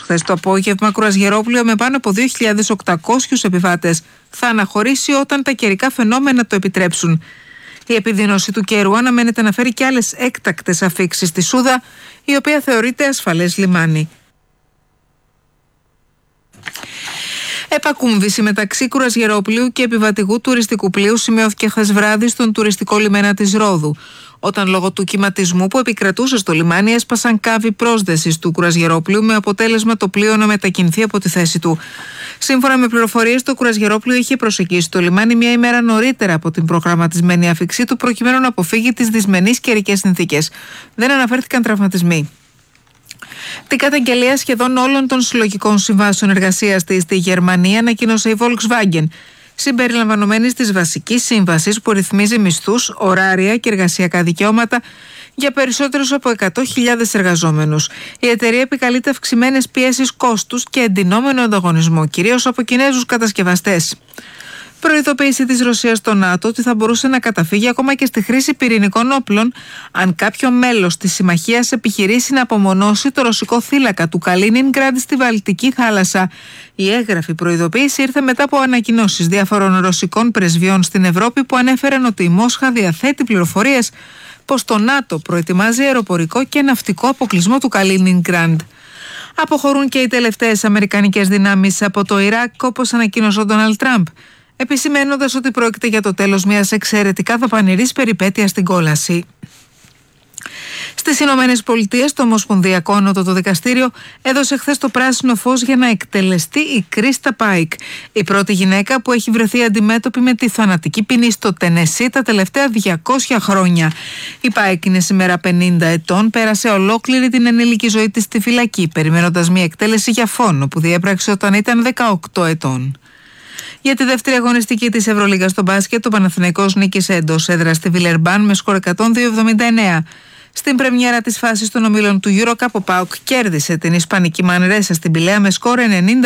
χθες το απόγευμα, κρουαζιερόπλοιο με πάνω από 2.800 επιβάτες θα αναχωρήσει όταν τα καιρικά φαινόμενα το επιτρέψουν. Η επιδείνωση του καιρού αναμένεται να φέρει και άλλες έκτακτες αφίξεις στη Σούδα, η οποία θεωρείται ασφαλές λιμάνι. Επακούμβηση μεταξύ κρουαζιερόπλοιου και επιβατηγού τουριστικού πλοίου σημειώθηκε χθες βράδυ στον τουριστικό λιμένα της Ρόδου, όταν λόγω του κυματισμού που επικρατούσε στο λιμάνι έσπασαν κάβοι πρόσδεσης του κρουαζιερόπλοιου, με αποτέλεσμα το πλοίο να μετακινηθεί από τη θέση του. Σύμφωνα με πληροφορίες, το κρουαζιερόπλοιο είχε προσεγγίσει το λιμάνι μια ημέρα νωρίτερα από την προγραμματισμένη αφίξή του, προκειμένου να αποφύγει τις δυσμενείς καιρικές συνθήκες. Δεν αναφέρθηκαν τραυματισμοί. Την καταγγελία σχεδόν όλων των συλλογικών συμβάσεων εργασίας της στη Γερμανία ανακοίνωσε η Volkswagen, συμπεριλαμβανομένης της βασικής σύμβασης που ρυθμίζει μισθούς, ωράρια και εργασιακά δικαιώματα για περισσότερους από 100.000 εργαζόμενους. Η εταιρεία επικαλείται αυξημένες πιέσεις κόστους και εντυνόμενο ανταγωνισμό, κυρίως από Κινέζους κατασκευαστές. Προειδοποίηση της Ρωσίας στο ΝΑΤΟ ότι θα μπορούσε να καταφύγει ακόμα και στη χρήση πυρηνικών όπλων αν κάποιο μέλος της συμμαχίας επιχειρήσει να απομονώσει το ρωσικό θύλακα του Καλίνινγκραντ στη Βαλτική θάλασσα. Η έγγραφη προειδοποίηση ήρθε μετά από ανακοινώσεις διάφορων ρωσικών πρεσβειών στην Ευρώπη που ανέφεραν ότι η Μόσχα διαθέτει πληροφορίες πως το ΝΑΤΟ προετοιμάζει αεροπορικό και ναυτικό αποκλεισμό του Καλίνινγκραντ. Αποχωρούν και οι τελευταίες αμερικανικές δυνάμεις από το Ιράκ, όπως ανακοίνωσε ο Ντόναλντ Τραμπ, επισημαίνοντας ότι πρόκειται για το τέλος μιας εξαιρετικά δαπανηρής περιπέτειας στην κόλαση. Στις Ηνωμένες Πολιτείες, το Ομοσπονδιακό Ανώτατο Δικαστήριο έδωσε χθες το πράσινο φως για να εκτελεστεί η Κρίστα Πάικ, η πρώτη γυναίκα που έχει βρεθεί αντιμέτωπη με τη θανατική ποινή στο Τενεσί τα τελευταία 200 χρόνια. Η Πάικ είναι σήμερα 50 ετών, πέρασε ολόκληρη την ενήλικη ζωή της στη φυλακή, περιμένοντας μια εκτέλεση για φόνο που διέπραξε όταν ήταν 18 ετών. Για τη δεύτερη αγωνιστική της Ευρωλίγας στο μπάσκετ, το Παναθηναϊκός νίκησε εντός έδρας στη Βιλερμπάν με σκορ 102-79. Στην πρεμιέρα της φάσης των ομίλων του EuroCup, ο ΠΑΟΚ κέρδισε την Ισπανική Μανρέσα στην Πηλαία με σκορ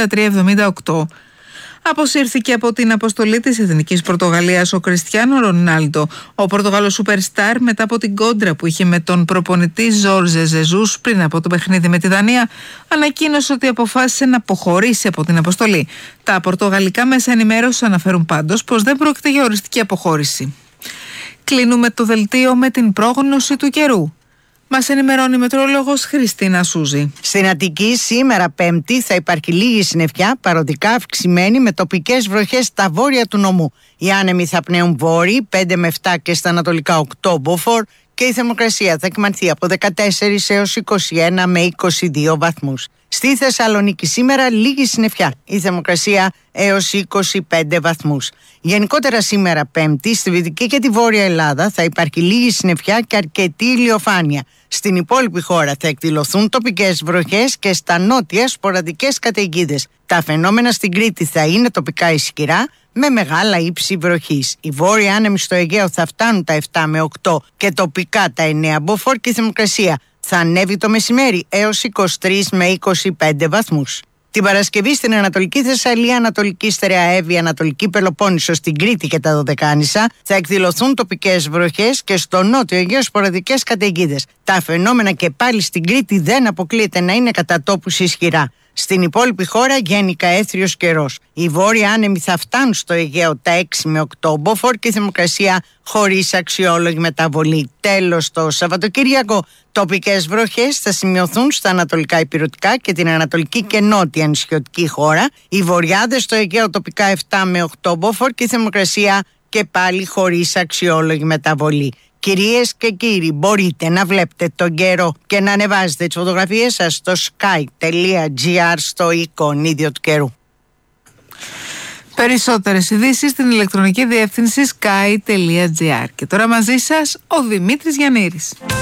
93-78. Αποσύρθηκε από την αποστολή της Εθνικής Πορτογαλίας ο Κριστιάνο Ρονάλντο. Ο Πορτογάλος Σούπερσταρ, μετά από την κόντρα που είχε με τον προπονητή Ζόρζε Ζεζούς πριν από το παιχνίδι με τη Δανία, ανακοίνωσε ότι αποφάσισε να αποχωρήσει από την αποστολή. Τα πορτογαλικά μέσα ενημέρωσης αναφέρουν πάντως πως δεν πρόκειται για οριστική αποχώρηση. Κλείνουμε το δελτίο με την πρόγνωση του καιρού. Μας ενημερώνει η μετρόλογος Χριστίνα Σούζη. Στην Αττική σήμερα Πέμπτη θα υπάρχει λίγη συννεφιά, παροδικά αυξημένη με τοπικές βροχές στα βόρεια του νομού. Οι άνεμοι θα πνέουν βόρειοι 5 με 7 και στα ανατολικά 8 μποφόρ και η θερμοκρασία θα κυμανθεί από 14 έως 21 με 22 βαθμούς. Στη Θεσσαλονίκη σήμερα λίγη συννεφιά, η θερμοκρασία έως 25 βαθμούς. Γενικότερα σήμερα Πέμπτη στη Δυτική και τη Βόρεια Ελλάδα θα υπάρχει λίγη συννεφιά και αρκετή ηλιοφάνεια. Στην υπόλοιπη χώρα θα εκδηλωθούν τοπικές βροχές και στα νότια σποραδικές καταιγίδες. Τα φαινόμενα στην Κρήτη θα είναι τοπικά ισχυρά με μεγάλα ύψη βροχής. Οι βόρειοι άνεμοι στο Αιγαίο θα φτάνουν τα 7 με 8 και τοπικά τα 9 μποφόρ και η θερμοκρασία θα ανέβει το μεσημέρι έως 23 με 25 βαθμούς. Την Παρασκευή στην Ανατολική Θεσσαλία, Ανατολική Στερεαεύη, Ανατολική Πελοπόννησο, στην Κρήτη και τα Δωδεκάνησα θα εκδηλωθούν τοπικές βροχές και στο νότιο Αιγαίο σποραδικές καταιγίδες. Τα φαινόμενα και πάλι στην Κρήτη δεν αποκλείεται να είναι κατά τόπους ισχυρά. Στην υπόλοιπη χώρα γενικά έθριος καιρός. Οι βόρειοι άνεμοι θα φτάνουν στο Αιγαίο τα 6 με 8 μποφόρ και η θερμοκρασία χωρίς αξιόλογη μεταβολή. Τέλος, το Σαββατοκύριακο τοπικές βροχές θα σημειωθούν στα ανατολικά ηπειρωτικά και την ανατολική και νότια νησιωτική χώρα. Οι βορειάδες στο Αιγαίο τοπικά 7 με 8 μποφόρ και η θερμοκρασία και πάλι χωρίς αξιόλογη μεταβολή. Κυρίες και κύριοι, μπορείτε να βλέπετε τον καιρό και να ανεβάζετε τις φωτογραφίες σας στο sky.gr στο εικονίδιο του καιρού. Περισσότερες ειδήσεις στην ηλεκτρονική διεύθυνση sky.gr. Και τώρα μαζί σας ο Δημήτρης Γιαννήρης.